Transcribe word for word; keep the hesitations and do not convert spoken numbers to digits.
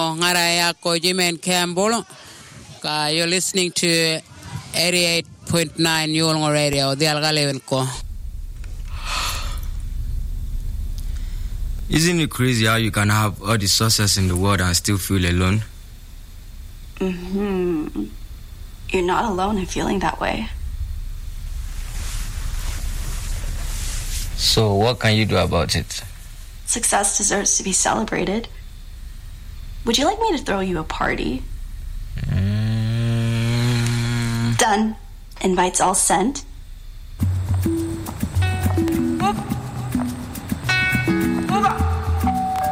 ko ngara ko Jimen Campbell. Ka you're listening to eighty-eight point nine Yulngo Radio. The Algaleven ko. Isn't it crazy how you can have all the success in the world and still feel alone? Mm-hmm. You're not alone in feeling that way. So what can you do about it? Success deserves to be celebrated. Would you like me to throw you a party? Mm. Done. Invites all sent.